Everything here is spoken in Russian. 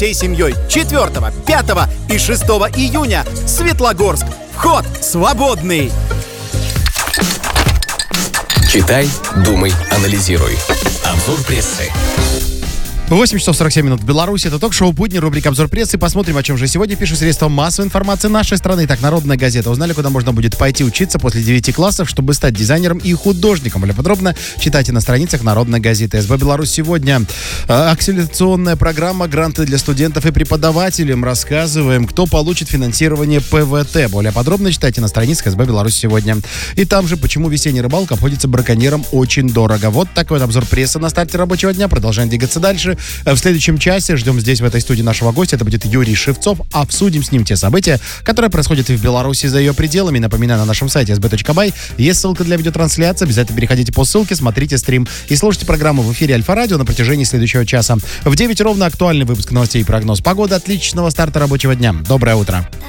всей семьей 4, 5 и 6 июня. Светлогорск. Вход свободный. Читай, думай, анализируй. Обзор прессы. 8 часов 47 минут в Беларуси. Это ток-шоу «Будни», рубрика «Обзор прессы». Посмотрим, о чем же сегодня пишут средства массовой информации нашей страны. Итак, «Народная газета». Узнали, куда можно будет пойти учиться после 9 классов, чтобы стать дизайнером и художником. Более подробно читайте на страницах «Народной газеты». СБ «Беларусь» сегодня. Акселерационная программа, гранты для студентов и преподавателей. Рассказываем, кто получит финансирование ПВТ. Более подробно читайте на страницах СБ «Беларусь» сегодня. И там же, почему весенняя рыбалка обходится браконьерам очень дорого. Вот такой вот обзор прессы на старте рабочего дня. Продолжаем двигаться дальше. В следующем часе ждем здесь, в этой студии, нашего гостя. Это будет Юрий Шевцов. Обсудим с ним те события, которые происходят и в Беларуси за ее пределами. Напоминаю, на нашем сайте sb.by есть ссылка для видеотрансляции. Обязательно переходите по ссылке, смотрите стрим и слушайте программу в эфире Альфа-радио на протяжении следующего часа. В 9 ровно актуальный выпуск новостей и прогноз погоды. Отличного старта рабочего дня. Доброе утро.